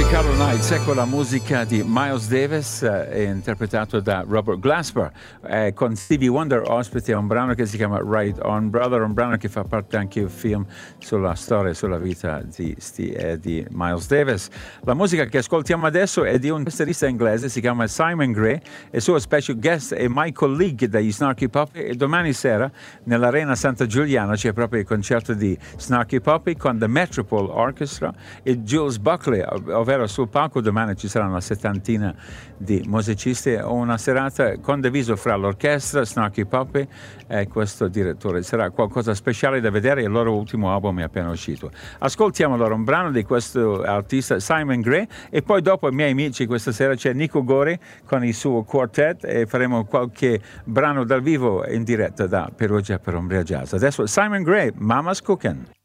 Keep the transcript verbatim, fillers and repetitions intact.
Monte Carlo Nights, ecco la musica di Miles Davis, eh, interpretato da Robert Glasper, eh, con Stevie Wonder ospite, un brano che si chiama Right On Brother, un brano che fa parte anche del film sulla storia, sulla vita di, eh, di Miles Davis. La musica che ascoltiamo adesso è di un chitarrista inglese, si chiama Simon Gray, e il suo special guest è Michael League degli Snarky Puppy, e domani sera nell'Arena Santa Giuliana c'è proprio il concerto di Snarky Puppy con The Metropole Orchestra e Jules Buckley, ovvero sul palco domani ci sarà una settantina di musicisti, una serata condivisa fra l'orchestra, Snarky Puppy e questo direttore. Sarà qualcosa speciale da vedere, il loro ultimo album è appena uscito. Ascoltiamo allora un brano di questo artista Simon Gray e poi dopo i miei amici questa sera c'è Nico Gori con il suo quartet e faremo qualche brano dal vivo in diretta da Perugia per Umbria Jazz. Adesso Simon Gray, Mama's Cookin'.